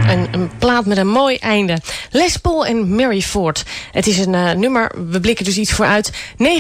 een plaat met een mooi einde. Les Paul en Mary Ford. Het is een nummer, we blikken dus iets vooruit,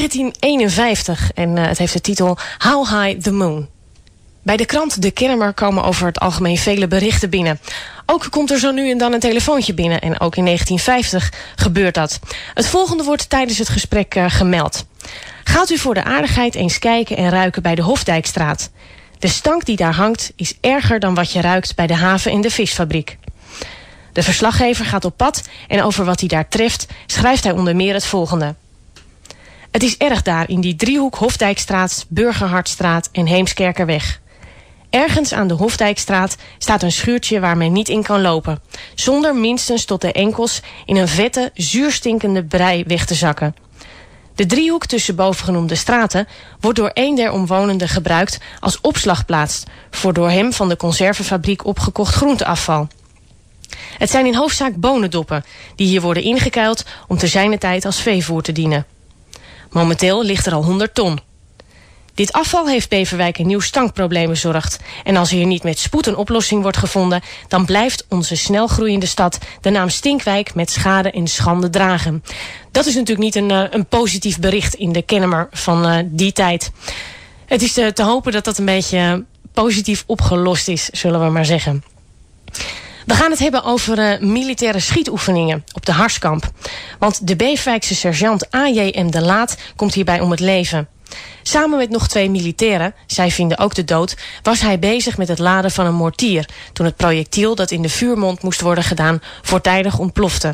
1951. En het heeft de titel How High the Moon. Bij de krant De Kennemer komen over het algemeen vele berichten binnen. Ook komt er zo nu en dan een telefoontje binnen. En ook in 1950 gebeurt dat. Het volgende wordt tijdens het gesprek gemeld. Gaat u voor de aardigheid eens kijken en ruiken bij de Hofdijkstraat. De stank die daar hangt is erger dan wat je ruikt bij de haven en de visfabriek. De verslaggever gaat op pad en over wat hij daar treft schrijft hij onder meer het volgende. Het is erg daar in die driehoek Hofdijkstraat, Burgerhartstraat en Heemskerkerweg. Ergens aan de Hofdijkstraat staat een schuurtje waar men niet in kan lopen, zonder minstens tot de enkels in een vette, zuurstinkende brei weg te zakken. De driehoek tussen bovengenoemde straten wordt door een der omwonenden gebruikt als opslagplaats voor door hem van de conservenfabriek opgekocht groenteafval. Het zijn in hoofdzaak bonendoppen die hier worden ingekuild om te zijner tijd als veevoer te dienen. Momenteel ligt er al 100 ton. Dit afval heeft Beverwijk een nieuw stankprobleem bezorgd. En als hier niet met spoed een oplossing wordt gevonden, dan blijft onze snel groeiende stad de naam Stinkwijk met schade en schande dragen. Dat is natuurlijk niet een positief bericht in de Kennemer van die tijd. Het is te hopen dat dat een beetje positief opgelost is, zullen we maar zeggen. We gaan het hebben over militaire schietoefeningen op de Harskamp. Want de Beverwijkse sergeant A.J.M. de Laat komt hierbij om het leven. Samen met nog 2 militairen, zij vinden ook de dood, was hij bezig met het laden van een mortier toen het projectiel dat in de vuurmond moest worden gedaan voortijdig ontplofte.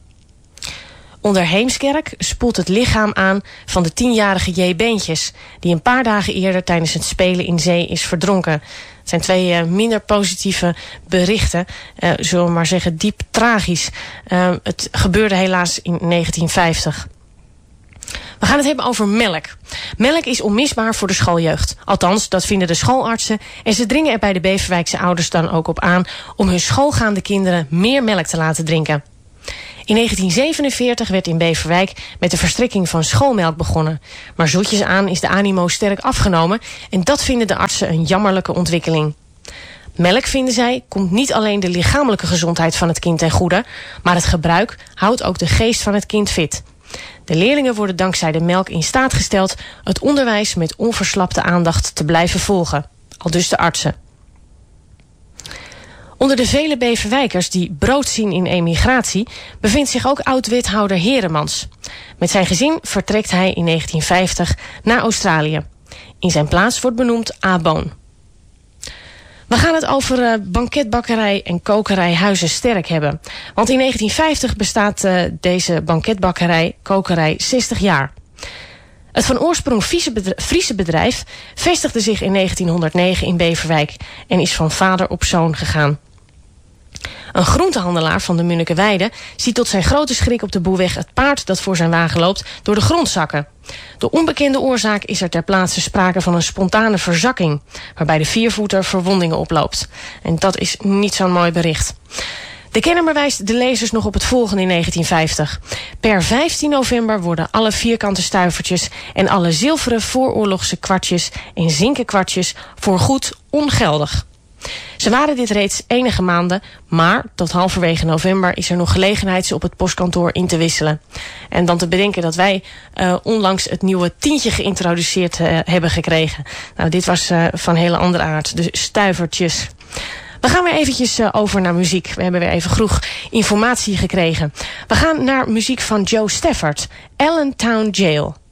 Onder Heemskerk spoelt het lichaam aan van de 10-jarige J. Beentjes, die een paar dagen eerder tijdens het spelen in zee is verdronken. Het zijn 2 minder positieve berichten, zullen we maar zeggen diep tragisch. Het gebeurde helaas in 1950. We gaan het hebben over melk. Melk is onmisbaar voor de schooljeugd. Althans, dat vinden de schoolartsen. En ze dringen er bij de Beverwijkse ouders dan ook op aan om hun schoolgaande kinderen meer melk te laten drinken. In 1947 werd in Beverwijk met de verstrekking van schoolmelk begonnen. Maar zoetjes aan is de animo sterk afgenomen en dat vinden de artsen een jammerlijke ontwikkeling. Melk, vinden zij, komt niet alleen de lichamelijke gezondheid van het kind ten goede, maar het gebruik houdt ook de geest van het kind fit. De leerlingen worden dankzij de melk in staat gesteld het onderwijs met onverslapte aandacht te blijven volgen. Aldus de artsen. Onder de vele Beverwijkers die brood zien in emigratie bevindt zich ook oud-wethouder Heremans. Met zijn gezin vertrekt hij in 1950 naar Australië. In zijn plaats wordt benoemd A. Boon. We gaan het over banketbakkerij en kokerij Huizen Sterk hebben. Want in 1950 bestaat deze banketbakkerij, kokerij 60 jaar. Het van oorsprong Friese bedrijf vestigde zich in 1909 in Beverwijk en is van vader op zoon gegaan. Een groentehandelaar van de Munnikenweide ziet tot zijn grote schrik op de Boeweg het paard dat voor zijn wagen loopt door de grond zakken. De onbekende oorzaak is er ter plaatse sprake van een spontane verzakking, waarbij de viervoeter verwondingen oploopt. En dat is niet zo'n mooi bericht. De Kennemer wijst de lezers nog op het volgende in 1950. Per 15 november worden alle vierkante stuivertjes en alle zilveren vooroorlogse kwartjes en zinken kwartjes voorgoed ongeldig. Ze waren dit reeds enige maanden, maar tot halverwege november is er nog gelegenheid ze op het postkantoor in te wisselen. En dan te bedenken dat wij onlangs het nieuwe tientje geïntroduceerd hebben gekregen. Nou, dit was van hele andere aard, de stuivertjes. We gaan weer eventjes over naar muziek. We hebben weer even vroeg informatie gekregen. We gaan naar muziek van Joe Stafford, Allentown Jail.